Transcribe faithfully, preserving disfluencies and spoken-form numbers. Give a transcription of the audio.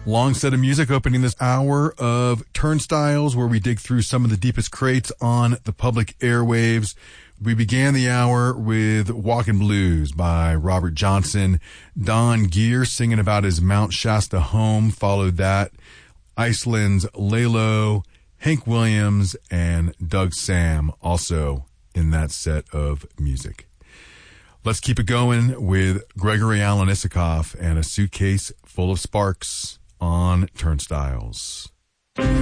Long set of music opening this hour of Turnstiles, where we dig through some of the deepest crates on the public airwaves. We began the hour with Walkin' Blues by Robert Johnson. Don Gear singing about his Mount Shasta home. Followed that, Iceland's Lalo, Hank Williams, and Doug Sam, also in that set of music. Let's keep it going with Gregory Alan Isakov and A Suitcase Full of Sparks on Turnstiles.